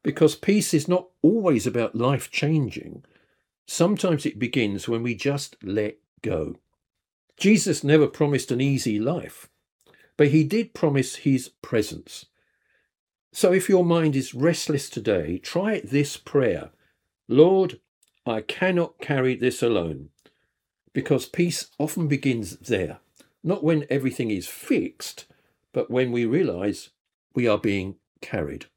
Because peace is not always about life changing. Sometimes it begins when we just let go. Jesus never promised an easy life, but he did promise his presence. So if your mind is restless today, try this prayer. Lord, I cannot carry this alone. Because peace often begins there, not when everything is fixed, but when we realize we are being carried.